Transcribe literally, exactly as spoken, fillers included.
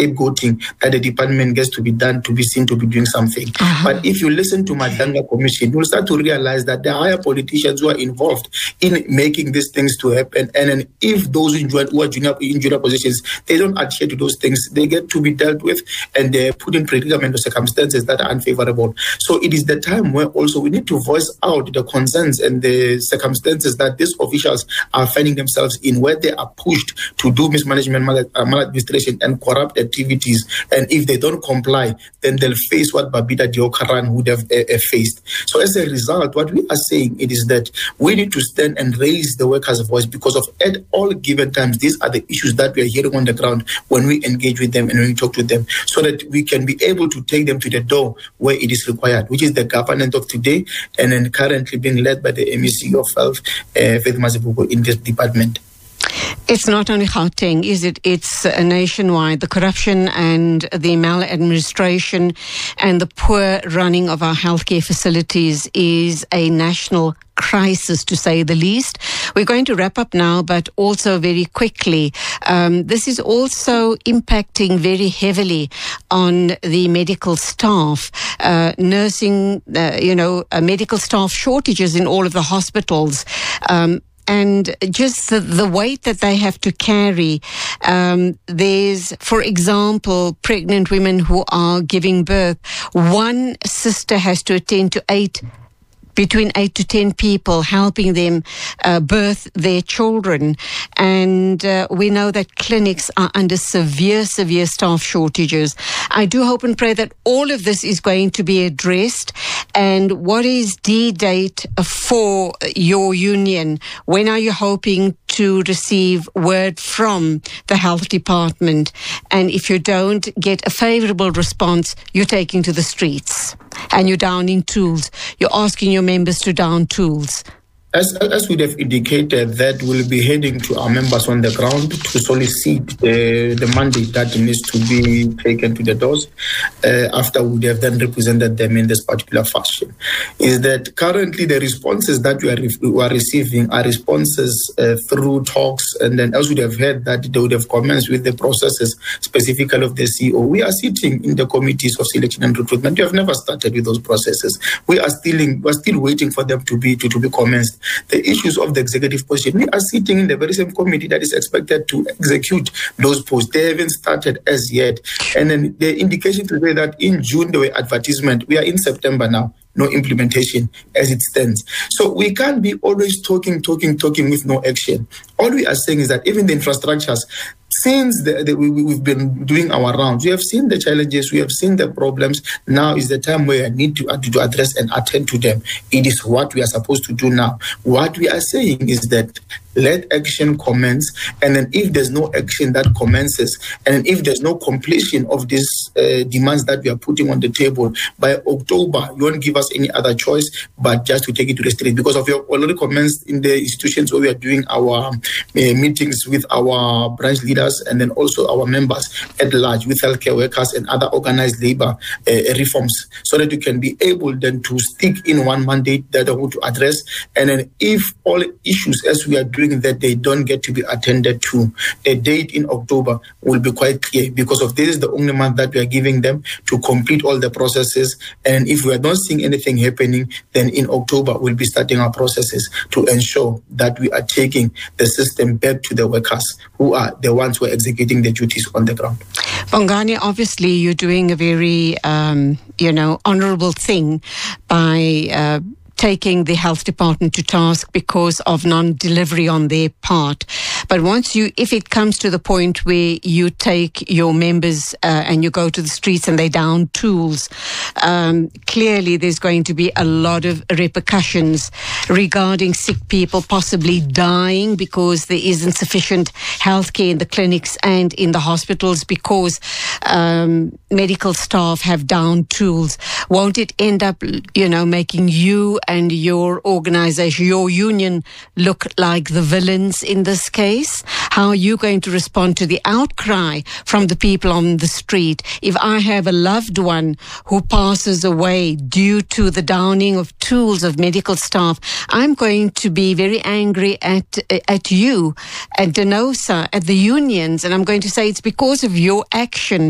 scapegoating that the department gets to be done to be seen to be doing something. Uh-huh. But if you listen to Madlanga Commission, you'll start to realize that the higher politicians who are involved in making these things to happen, and then if those who are junior, in junior positions, they don't adhere to those things, they get to be dealt with and they're put in predicament or circumstances that are unfavorable. So it is the time where also we need to voice out the concerns and the circumstances that these officials are finding themselves in, where they are pushed to do mismanagement, mal- uh, maladministration and corrupt activities. And if they don't comply, then they'll face what Babita Deokaran would have uh, uh, faced. So as a result, what we are saying it is that we need to stand and raise the workers' voice, because of at all given times, these are the issues that we are hearing on the ground when we engage with them and when we talk to them, so that we can be able to take them to the door where it is required, which is the government of today, and then currently being led by the M E C of Health, uh, Faith Mazibuko, in this department. It's not only Gauteng, is it? It's uh, nationwide. The corruption and the maladministration and the poor running of our healthcare facilities is a national crisis, to say the least. We're going to wrap up now, but also very quickly, um, this is also impacting very heavily on the medical staff, uh, nursing, uh, you know, uh, medical staff shortages in all of the hospitals. Um, And just the, the weight that they have to carry. Um, there's, for example, pregnant women who are giving birth. One sister has to attend to eight between eight to ten people, helping them uh, birth their children. And uh, we know that clinics are under severe, severe staff shortages. I do hope and pray that all of this is going to be addressed. And what is the date for your union? When are you hoping to receive word from the health department? And if you don't get a favourable response, you're taking to the streets and you're downing tools. You're asking your members to down tools. As as we have indicated, that we'll be heading to our members on the ground to solicit the, the mandate that needs to be taken to the doors uh, after we have then represented them in this particular fashion. Is that currently the responses that we are, re- we are receiving are responses uh, through talks, and then as we have heard that they would have commenced with the processes specifically of the C E O. We are sitting in the committees of selection and recruitment. We have never started with those processes. We are still in, we're still waiting for them to be to, to be commenced. The issues of the executive position, we are sitting in the very same committee that is expected to execute those posts. They haven't started as yet. And then the indication today that in June there were advertisement. We are in September now. No implementation as it stands. So we can't be always talking, talking, talking with no action. All we are saying is that even the infrastructures, since the, the, we, we've been doing our rounds, we have seen the challenges, we have seen the problems. Now is the time where I need to, uh, to address and attend to them. It is what we are supposed to do now. What we are saying is that let action commence, and then if there's no action that commences, and if there's no completion of these uh, demands that we are putting on the table by October, you won't give us any other choice but just to take it to the street, because of your already commenced in the institutions where we are doing our uh, meetings with our branch leaders and then also our members at large with healthcare workers and other organized labor uh, reforms, so that you can be able then to stick in one mandate that I want to address. And then if all issues as we are doing that they don't get to be attended to, the date in October will be quite clear, because of this is the only month that we are giving them to complete all the processes. And if we are not seeing anything happening, then in October we'll be starting our processes to ensure that we are taking the system back to the workers who are the ones who are executing the duties on the ground. Bongani, obviously you're doing a very, um, you know, honourable thing by uh, taking the health department to task because of non-delivery on their part. But once you, if it comes to the point where you take your members uh, and you go to the streets and they down tools, um, clearly there's going to be a lot of repercussions regarding sick people possibly dying because there isn't sufficient healthcare in the clinics and in the hospitals because um, medical staff have down tools. Won't it end up, you know, making you and your organization, your union, look like the villains in this case? How are you going to respond to the outcry from the people on the street? If I have a loved one who passes away due to the downing of tools of medical staff, I'm going to be very angry at at you, at Denosa, at the unions, and I'm going to say it's because of your action